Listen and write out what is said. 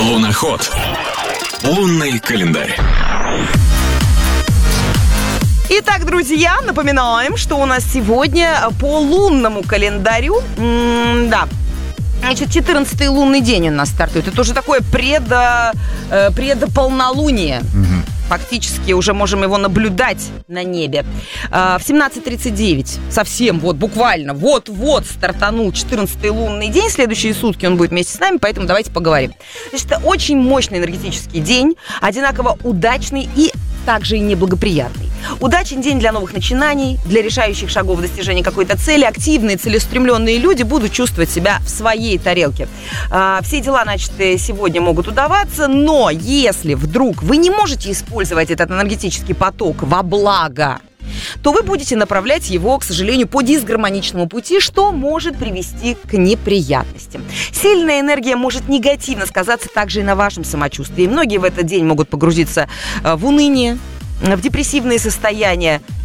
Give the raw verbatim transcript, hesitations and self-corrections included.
Луноход. Лунный календарь. Итак, друзья, напоминаем, что у нас сегодня по лунному календарю, м- да, значит, четырнадцатый лунный день у нас стартует. Это уже такое предо, э, предополнолуние. Угу. Фактически уже можем его наблюдать на небе. В семнадцать тридцать девять, совсем вот буквально, вот-вот стартанул четырнадцатый лунный день. Следующие сутки он будет вместе с нами, поэтому давайте поговорим. Значит, это очень мощный энергетический день, одинаково удачный и также и неблагоприятный. Удачен день для новых начинаний, для решающих шагов в достижении какой-то цели. Активные, целеустремленные люди будут чувствовать себя в своей тарелке. А, все дела, начатые сегодня, могут удаваться, но если вдруг вы не можете использовать этот энергетический поток во благо, то вы будете направлять его, к сожалению, по дисгармоничному пути, что может привести к неприятностям. Сильная энергия может негативно сказаться также и на вашем самочувствии. Многие в этот день могут погрузиться в уныние, в депрессивные состояния.